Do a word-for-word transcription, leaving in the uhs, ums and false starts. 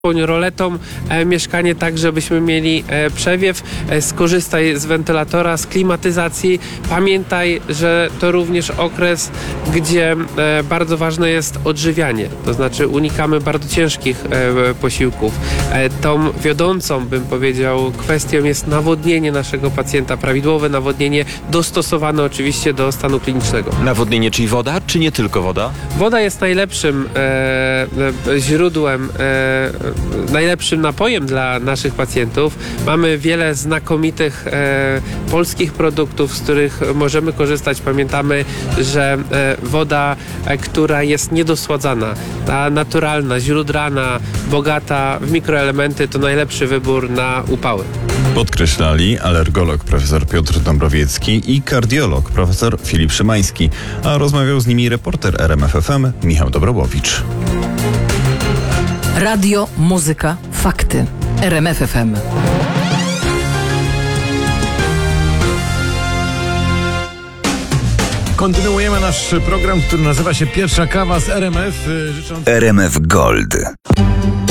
roletą e, mieszkanie tak, żebyśmy mieli e, przewiew. E, skorzystaj z wentylatora, z klimatyzacji. Pamiętaj, że to również okres, gdzie e, bardzo ważne jest odżywianie. To znaczy unikamy bardzo ciężkich e, posiłków. E, tą wiodącą, bym powiedział, kwestią jest nawodnienie naszego pacjenta. Prawidłowe nawodnienie, dostosowane oczywiście do stanu klinicznego. Nawodnienie, czyli woda, czy nie tylko woda? Woda jest najlepszym e, e, źródłem e, najlepszym napojem dla naszych pacjentów. Mamy wiele znakomitych e, polskich produktów, z których możemy korzystać. Pamiętamy, że e, woda, e, która jest niedosładzana, ta naturalna, źródlana, bogata w mikroelementy, to najlepszy wybór na upały. Podkreślali alergolog profesor Piotr Dąbrowiecki i kardiolog profesor Filip Szymański, a rozmawiał z nimi reporter R M F F M Michał Dobrobowicz. Radio, muzyka, fakty. R M F F M. Kontynuujemy nasz program, który nazywa się Pierwsza kawa z R M F. Życząc... R M F Gold.